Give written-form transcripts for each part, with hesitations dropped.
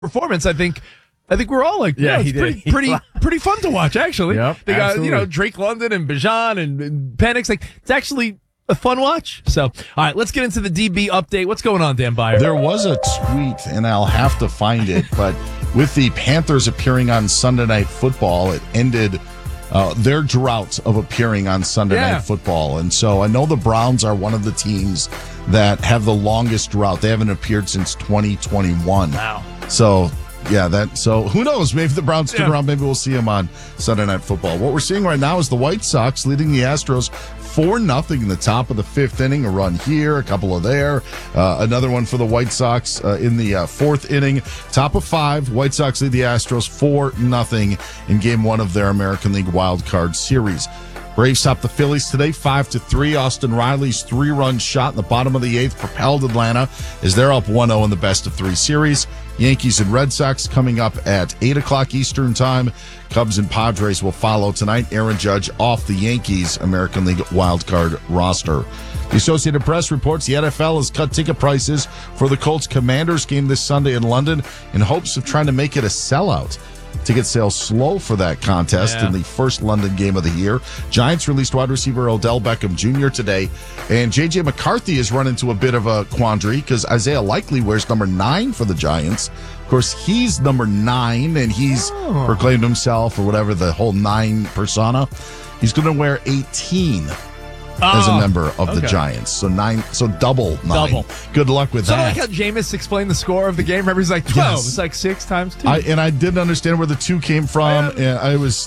performance, I think we're all like, yeah, he did. Pretty fun to watch, actually. Yep, they got, absolutely. Drake London and Bijan and Penix. Like, it's actually a fun watch. So, all right, let's get into the DB update. What's going on, Dan Byer? There was a tweet, and I'll have to find it, but with the Panthers appearing on Sunday Night Football, it ended their drought of appearing on Sunday Night Football. And so I know the Browns are one of the teams that have the longest drought. They haven't appeared since 2021. Wow. So, so who knows? Maybe the Browns turn around. Maybe we'll see them on Sunday Night Football. What we're seeing right now is the White Sox leading the Astros 4-0 in the top of the fifth inning. A run here, a couple of there. Another one for the White Sox in the fourth inning. Top of five, White Sox lead the Astros 4-0 in game one of their American League Wild Card Series. Braves top the Phillies today 5-3. Austin Riley's 3-run shot in the bottom of the eighth propelled Atlanta as they're up 1-0 in the best of three series. Yankees and Red Sox coming up at 8 o'clock Eastern time. Cubs and Padres will follow tonight. Aaron Judge off the Yankees American League wildcard roster. The Associated Press reports the NFL has cut ticket prices for the Colts Commanders game this Sunday in London in hopes of trying to make it a sellout. Ticket sales slow for that contest in the first London game of the year. Giants released wide receiver Odell Beckham Jr. today, and J.J. McCarthy has run into a bit of a quandary because Isaiah Likely wears number 9 for the Giants. Of course, he's number 9, and he's proclaimed himself or whatever, the whole 9 persona. He's going to wear 18 as a member of the Giants. So 9, so double 9. Double. Good luck with that. I like how Jameis explained the score of the game. Remember, he's like 12. Yes. It's like 6 times 2. I didn't understand where the 2 came from. And I was,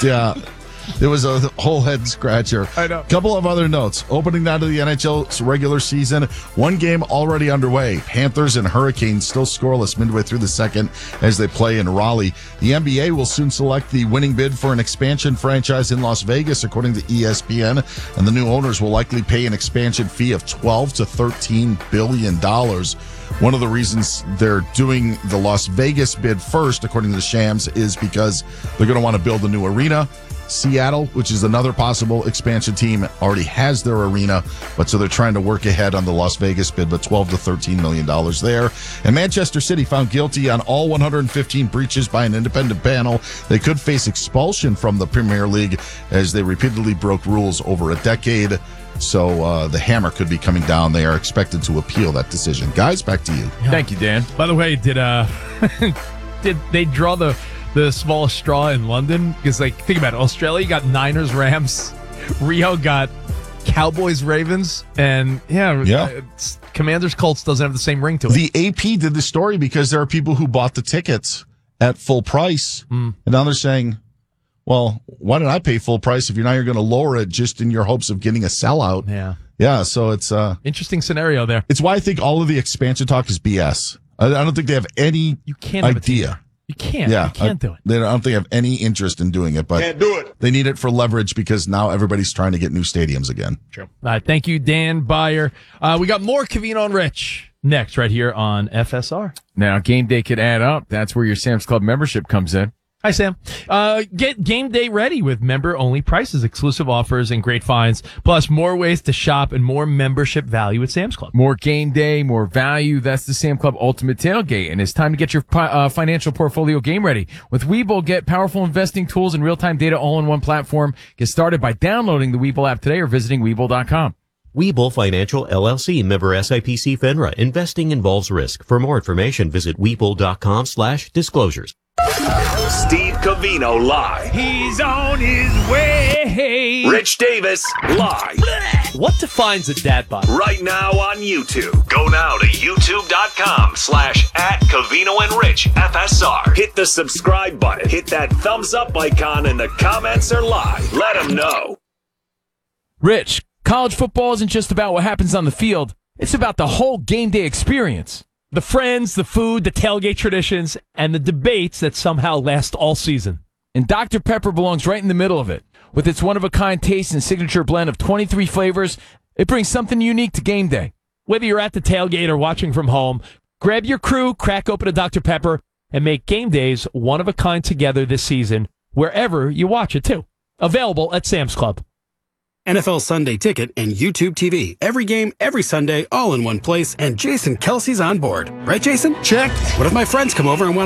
it was a whole head scratcher. I know. Couple of other notes. Opening night of the NHL's regular season. One game already underway. Panthers and Hurricanes still scoreless midway through the second as they play in Raleigh. The NBA will soon select the winning bid for an expansion franchise in Las Vegas, according to ESPN. And the new owners will likely pay an expansion fee of $12 to $13 billion. One of the reasons they're doing the Las Vegas bid first, according to the Shams, is because they're going to want to build a new arena. Seattle, which is another possible expansion team, already has their arena, but so they're trying to work ahead on the Las Vegas bid, but $12 to $13 million there. And Manchester City found guilty on all 115 breaches by an independent panel. They could face expulsion from the Premier League as they repeatedly broke rules over a decade. So the hammer could be coming down. They are expected to appeal that decision. Guys, back to you. Thank you, Dan. By the way, did they draw the smallest straw in London? Because, like, think about it. Australia got Niners, Rams. Rio got Cowboys, Ravens. And, Commanders, Colts doesn't have the same ring to it. The AP did the story because there are people who bought the tickets at full price. And now they're saying, well, why did I pay full price if you're going to lower it just in your hopes of getting a sellout? Yeah, so it's interesting scenario there. It's why I think all of the expansion talk is BS. I don't think they have any idea. You can't. Yeah, you can't do it. I don't think they have any interest in doing it, but can't do it. They need it for leverage because now everybody's trying to get new stadiums again. True. All right, thank you, Dan Byer. We got more Covino and Rich next right here on FSR. Now, game day could add up. That's where your Sam's Club membership comes in. Hi, Sam. Get game day ready with member-only prices, exclusive offers, and great finds, plus more ways to shop and more membership value at Sam's Club. More game day, more value. That's the Sam Club Ultimate Tailgate, and it's time to get your financial portfolio game ready. With Webull, get powerful investing tools and real-time data all in one platform. Get started by downloading the Webull app today or visiting Webull.com. Webull Financial LLC, member SIPC FINRA. Investing involves risk. For more information, visit Webull.com/disclosures. Steve Covino live. He's on his way. Rich Davis live. What defines a dad bod? Right now on YouTube. Go now to youtube.com/@Covino and Rich FSR. Hit the subscribe button. Hit that thumbs up icon and the comments are live. Let them know. Rich, college football isn't just about what happens on the field. It's about the whole game day experience. The friends, the food, the tailgate traditions, and the debates that somehow last all season. And Dr. Pepper belongs right in the middle of it. With its one-of-a-kind taste and signature blend of 23 flavors, it brings something unique to game day. Whether you're at the tailgate or watching from home, grab your crew, crack open a Dr. Pepper, and make game days one-of-a-kind together this season, wherever you watch it, too. Available at Sam's Club. NFL Sunday Ticket, and YouTube TV. Every game, every Sunday, all in one place, and Jason Kelsey's on board. Right, Jason? Check. What if my friends come over and want